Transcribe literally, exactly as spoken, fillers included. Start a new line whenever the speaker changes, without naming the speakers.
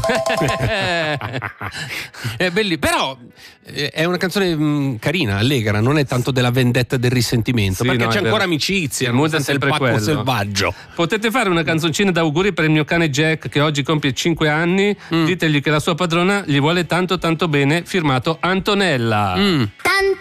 È belli, però eh, è una canzone mh, carina, allegra, non è tanto della vendetta e del risentimento,
Sì,
perché
no,
c'è
è
ancora
vero.
amicizia,
Il mood è
nonostante il
sempre
pacco
quello.
selvaggio.
Potete fare una canzoncina d'auguri per il mio cane Jack, che oggi compie cinque anni. Mm. Ditegli che la sua padrona gli vuole tanto tanto bene, firmato Antonella.
Mm.